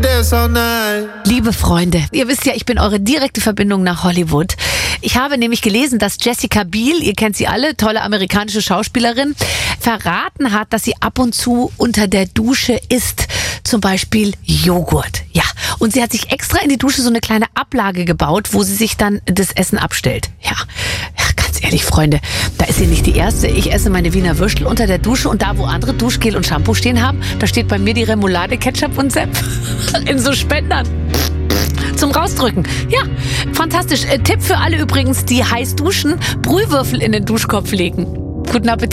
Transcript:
dance all night. Liebe Freunde, ihr wisst ja, ich bin eure direkte Verbindung nach Hollywood. Ich habe nämlich gelesen, dass Jessica Biel, ihr kennt sie alle, tolle amerikanische Schauspielerin, verraten hat, dass sie ab und zu unter der Dusche isst. Zum Beispiel Joghurt. Ja, und sie hat sich extra in die Dusche so eine kleine Ablage gebaut, wo sie sich dann das Essen abstellt. Ja, ganz ehrlich, Freunde, da ist sie nicht die Erste. Ich esse meine Wiener Würstel unter der Dusche und da, wo andere Duschgel und Shampoo stehen haben, da steht bei mir die Remoulade, Ketchup und Senf in so Spendern. Zum Rausdrücken. Ja, fantastisch. Tipp für alle übrigens, die heiß duschen, Brühwürfel in den Duschkopf legen. Guten Appetit.